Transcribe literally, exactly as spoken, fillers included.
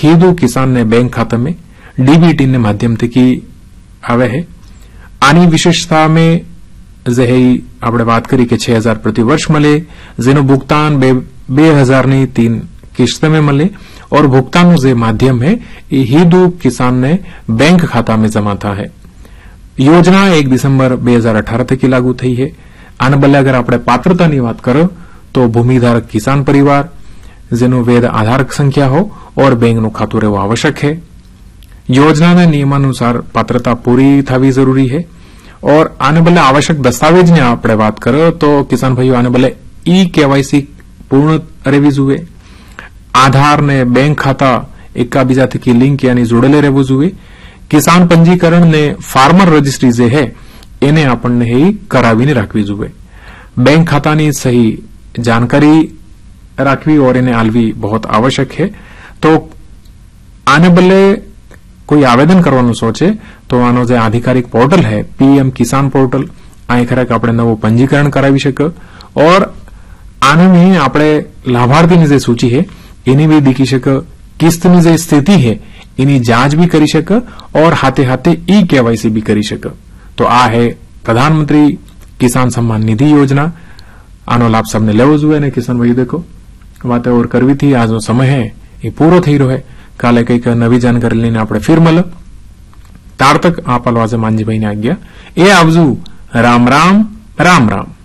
हीदू किसान ने बैंक खाते में डीबीटी ने माध्यम थी आवे है। आनी विशेषता में जही आपणे बात करी के छह हजार प्रति वर्ष मळे, जेनो भुगतान बे हजार नी तीन किस्त में मळे और भुगतान जो माध्यम है ये हीदू किसान ने बैंक खाता में जमा था है। योजना एक दिसंबर बे हजार अठारह थी लागू थई है। आने बदले अगर आपणे पात्रतानी बात करो तो भूमिधारक किसान परिवार जेनो वैध आधार संख्या हो और बैंक नु खातुं रहेवुं आवश्यक है। योजना नियमानुसार पात्रता पूरी थवी जरूरी है और आने बदले आवश्यक दस्तावेज ने आपणे बात करो तो किसान भाईओ आने बदले ई केवायसी पूर्ण रहेवी जुए। आधार ने बैंक खाता एका बीजा थी लिंक यानी जोड़ेले रहेवुं जुए। किसान पंजीकरण ने फार्मर रजिस्ट्री जे है एने आपणने ही करावीने राखवी जुए। बैंक खातानी सही जानकारी राखवी और इन्हें आलवी बहुत आवश्यक है। तो आने बदले कोई आवेदन करवानुं सोचे तो आनो जे आधिकारिक पोर्टल है पीएम किसान पोर्टल आ खरेख आपणे नवुं पंजीकरण करावी शके और आने में आपणे लाभार्थीनी जे सूची है एनी भी देखी शके, किस्तनी जे स्थिति है एनी जांच भी करी शके और हाथे हाथे ई केवायसी भी करी शके। तो आ है प्रधानमंत्री किसान सम्मान निधि योजना। आनो लाभ सबने लेवो जुए ने किसान भाई देखो बातें और करवी थी। आजनो समय है ये पूरो थई रह्यो है। काले कईक नवी जानकारी लईने आपणे फेर मळ। तार तक आप अलवाजे मांजी भाई ने आज्ञा ए आवजू। राम राम राम राम।